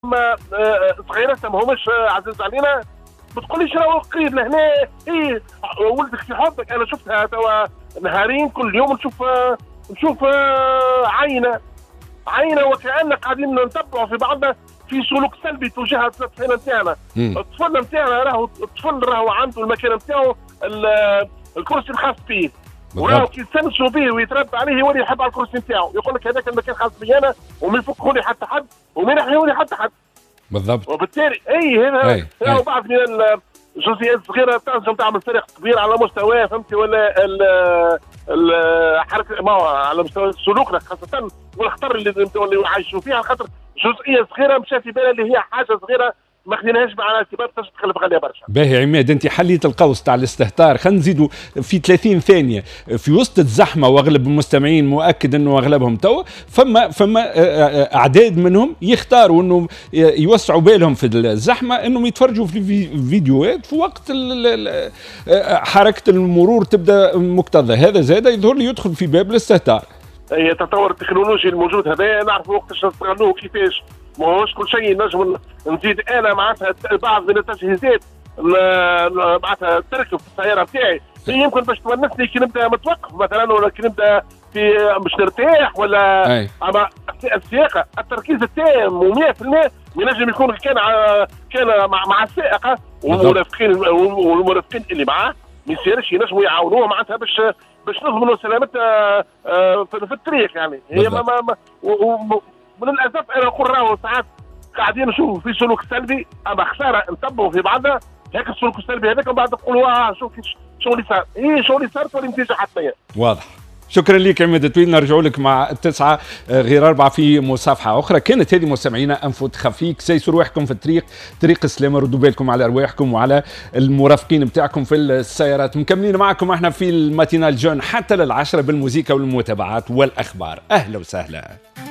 صغيرات ما هماش عزيز علينا. ما تقوليش راهو قريب لهنا. اي ولدك في حبك. انا شفتها توا نهارين كل يوم نشوف عينه وكأننا قاعدين نتبعوا في بعضنا في سلوك سلبي تجاه الطفل نتاعنا. الطفل نتاعنا الطفل راهو عنده المكان نتاعو الكرسي الخاص به، وراهو كي يستنسوا به ويتربى عليه يولي يحب على الكرسي نتاعو، يقول لك هذاك المكان خاص بي انا وما يفكهولي حتى حد وما ينحيهولي حتى حد. بالضبط. وبالتالي هذا بعض من الجزئيات الصغيره تنجم تعمل فرق كبير على مستوى فهمتي ولا الحركه ما على مستوى سلوكنا خاصه والخطر اللي عايشوا فيها، خاطر جزئيه صغيره مشى في بالها اللي هي حاجه صغيره ما خديناهاش مع الاعتبار تخلف غاليه برشا. باهي عماد، انت حليت القوس تاع الاستهتار. خلينا نزيدوا في 30 ثانيه في وسط الزحمه، واغلب المستمعين مؤكد انه اغلبهم توا فما اعداد منهم يختاروا انه يوسعوا بالهم في الزحمه انهم يتفرجوا في فيديوهات في وقت حركه المرور تبدا مكتظه. هذا زاد يظهر لي يدخل في باب الاستهتار. هي تطور التكنولوجي الموجود هذا نعرف وقتاش نستغلوه كيفاش. ما هوش كل شيء نجم نزيد انا معناتها بعض من التجهيزات معناتها تركب في السياره بتاعي يمكن باش تونسني كي نبدا متوقف مثلا، ولا كي نبدا في باش نرتاح ولا اما السياقه التركيز التام و100% ينجم يكون كان مع السائق والمرافقين اللي معاه ما يصيرش ينجموا يعاونوه معناتها باش نضمنوا سلامتها في الطريق. يعني هي من الاسف انا نقول راهو ساعات قاعدين نشوفوا في سلوك سلبي، اما خساره نتبعوا في بعضنا هيك السلوك السلبي هذاك، ومن بعد نقولوا شوف شو اللي صار. شو اللي صار والنتيجه حتميه. واضح. شكرا لك عماد طويل. نرجع لك مع 9 غير 4 في مصافحه اخرى. كانت هذه مستمعينا انفوت خفيك. سيسوا رواحكم في طريق السلامه، ردوا بالكم على ارواحكم وعلى المرافقين بتاعكم في السيارات. مكملين معكم احنا في الماتينال جون حتى لل10 بالموسيقى والمتابعات والاخبار. اهلا وسهلا.